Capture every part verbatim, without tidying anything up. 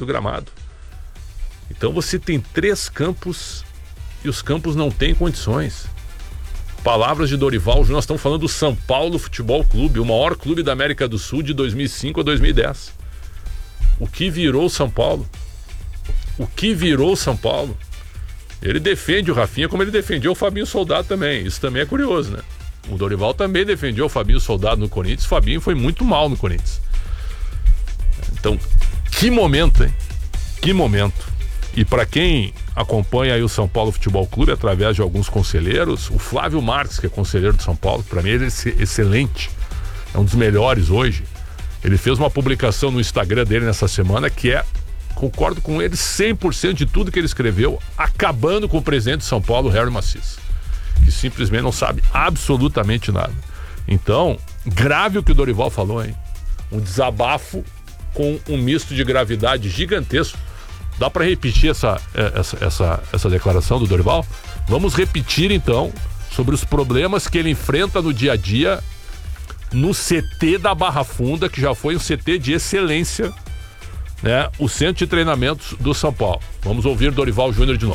do gramado. Então você tem três campos e os campos não têm condições. Palavras de Dorival Júnior, nós estamos falando do São Paulo Futebol Clube, o maior clube da América do Sul de dois mil e cinco a dois mil e dez. O que virou São Paulo? O que virou São Paulo? Ele defende o Rafinha como ele defendeu o Fabinho Soldado também. Isso também é curioso, né? O Dorival também defendeu o Fabinho Soldado no Corinthians. O Fabinho foi muito mal no Corinthians. Então, que momento, hein? Que momento. E para quem acompanha aí o São Paulo Futebol Clube através de alguns conselheiros, o Flávio Marques, que é conselheiro do São Paulo, para mim ele é excelente. É um dos melhores hoje. Ele fez uma publicação no Instagram dele nessa semana que é, concordo com ele cem por cento de tudo que ele escreveu, acabando com o presidente de São Paulo, Harry Macis, que simplesmente não sabe absolutamente nada. Então, grave o que o Dorival falou, hein? Um desabafo com um misto de gravidade gigantesco. Dá para repetir essa, essa, essa, essa declaração do Dorival? Vamos repetir então sobre os problemas que ele enfrenta no dia a dia no C T da Barra Funda, que já foi um C T de excelência, né? O centro de treinamentos do São Paulo. Vamos ouvir Dorival Júnior de novo.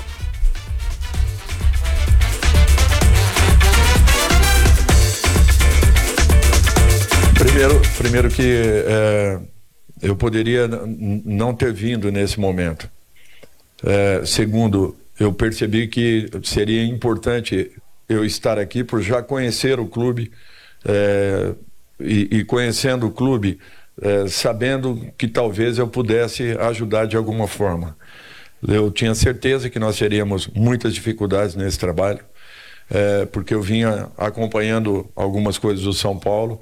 Primeiro, primeiro que é, eu poderia n- não ter vindo nesse momento. É, segundo, eu percebi que seria importante eu estar aqui por já conhecer o clube, é, e, e conhecendo o clube, é, sabendo que talvez eu pudesse ajudar de alguma forma. Eu tinha certeza que nós teríamos muitas dificuldades nesse trabalho, é, porque eu vinha acompanhando algumas coisas do São Paulo,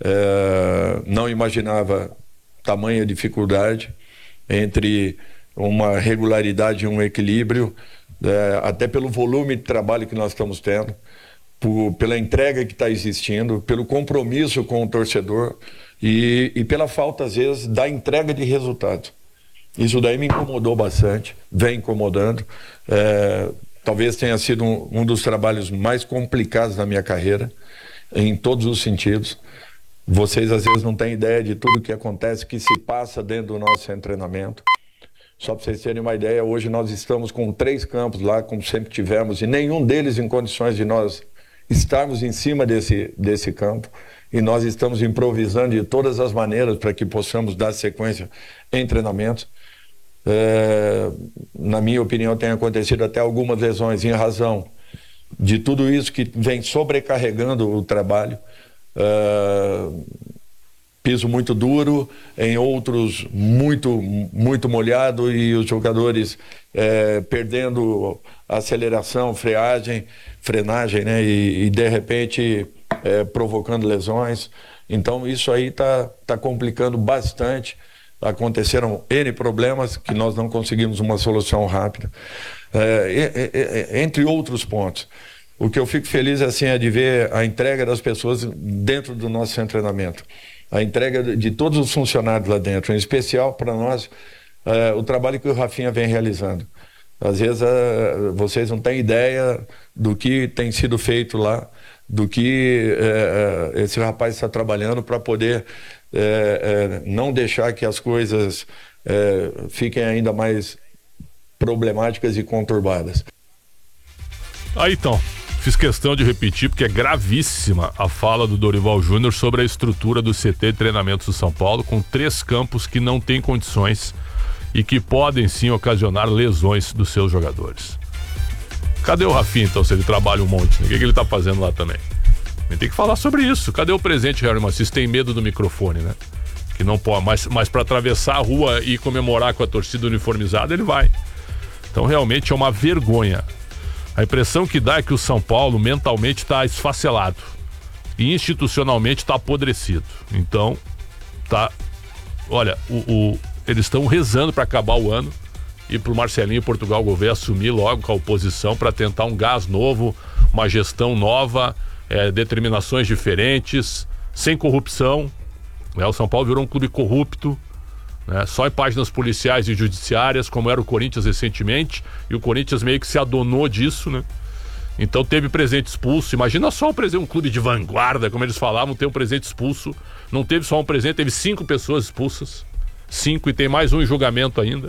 é, não imaginava tamanha dificuldade entre uma regularidade e um equilíbrio, é, até pelo volume de trabalho que nós estamos tendo, por, pela entrega que está existindo, pelo compromisso com o torcedor e, e pela falta, às vezes, da entrega de resultado. Isso daí me incomodou bastante, vem incomodando. É, talvez tenha sido um, um dos trabalhos mais complicados da minha carreira, em todos os sentidos. Vocês, às vezes, não têm ideia de tudo que acontece, que se passa dentro do nosso treinamento. Só para vocês terem uma ideia, hoje nós estamos com três campos lá, como sempre tivemos, e nenhum deles em condições de nós estarmos em cima desse, desse campo. E nós estamos improvisando de todas as maneiras para que possamos dar sequência em treinamentos. É, na minha opinião, tem acontecido até algumas lesões em razão de tudo isso que vem sobrecarregando o trabalho. É, piso muito duro, em outros muito, muito molhado, e os jogadores é, perdendo aceleração, freagem, frenagem, né? E, e de repente é, provocando lesões. Então isso aí está tá complicando bastante. Aconteceram N problemas que nós não conseguimos uma solução rápida, é, é, é, entre outros pontos. O que eu fico feliz assim, é de ver a entrega das pessoas dentro do nosso centro de treinamento. A entrega de todos os funcionários lá dentro, em especial para nós, é, o trabalho que o Rafinha vem realizando. Às vezes é, vocês não têm ideia do que tem sido feito lá, do que é, esse rapaz está trabalhando para poder é, é, não deixar que as coisas é, fiquem ainda mais problemáticas e conturbadas. Aí então, fiz questão de repetir porque é gravíssima a fala do Dorival Júnior sobre a estrutura do C T de treinamentos do São Paulo, com três campos que não têm condições e que podem sim ocasionar lesões dos seus jogadores. Cadê o Rafinha então, se ele trabalha um monte? Né? O que, que ele tá fazendo lá também? Ele tem que falar sobre isso. Cadê o presidente Harry Macis? Tem medo do microfone, né? Que não pode, mas, mas para atravessar a rua e comemorar com a torcida uniformizada, ele vai. Então realmente é uma vergonha. A impressão que dá é que o São Paulo mentalmente está esfacelado e institucionalmente está apodrecido. Então, tá. Olha, o, o, eles estão rezando para acabar o ano e para o Marcelinho Portugal Gouveia assumir logo com a oposição para tentar um gás novo, uma gestão nova, é, determinações diferentes, sem corrupção. Né? O São Paulo virou um clube corrupto. Né? Só em páginas policiais e judiciárias, como era o Corinthians recentemente, e o Corinthians meio que se adonou disso, né? Então teve presidente expulso. Imagina só o presidente, um clube de vanguarda, como eles falavam, ter um presidente expulso. Não teve só um presidente, teve cinco pessoas expulsas. Cinco, e tem mais um em julgamento ainda.